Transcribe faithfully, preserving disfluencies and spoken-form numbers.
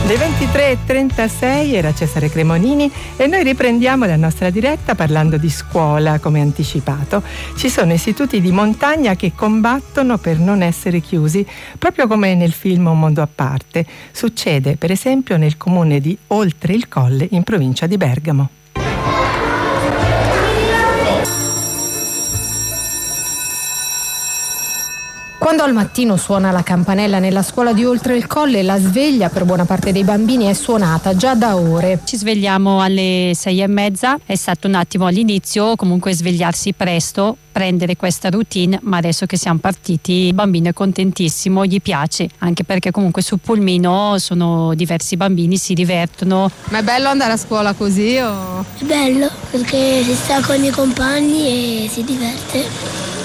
Le ventitré e trentasei era Cesare Cremonini e noi riprendiamo la nostra diretta parlando di scuola, come anticipato. Ci sono istituti di montagna che combattono per non essere chiusi, proprio come nel film Un mondo a parte. Succede per esempio nel comune di Oltre il Colle, in provincia di Bergamo. Quando al mattino suona la campanella nella scuola di Oltre il Colle, la sveglia per buona parte dei bambini è suonata già da ore. Ci svegliamo alle sei e mezza, è stato un attimo all'inizio, comunque svegliarsi presto, prendere questa routine, ma adesso che siamo partiti il bambino è contentissimo, gli piace, anche perché comunque sul pulmino sono diversi bambini, si divertono. Ma è bello andare a scuola così o? È bello perché si sta con i compagni e si diverte.